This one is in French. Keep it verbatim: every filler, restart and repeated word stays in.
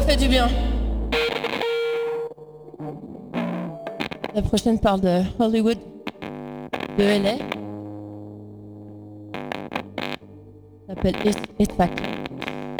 fait du bien. La prochaine parle de Hollywood, de L A. Ça s'appelle It Factor.